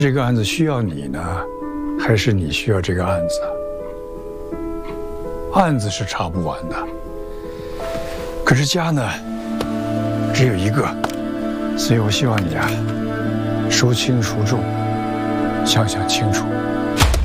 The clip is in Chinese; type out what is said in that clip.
这个案子需要你呢，还是你需要这个案子？案子是查不完的，可是家呢，只有一个，所以我希望你啊，孰轻孰重，想想清楚。